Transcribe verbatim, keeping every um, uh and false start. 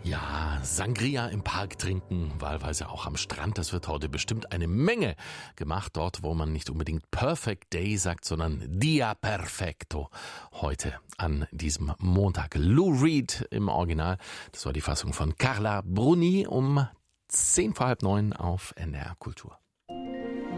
Ja, Sangria im Park trinken, wahlweise auch am Strand. Das wird heute bestimmt eine Menge gemacht. Dort, wo man nicht unbedingt Perfect Day sagt, sondern Dia Perfecto. Heute an diesem Montag. Lou Reed im Original. Das war die Fassung von Carla Bruni um zehn vor halb neun auf N D R Kultur.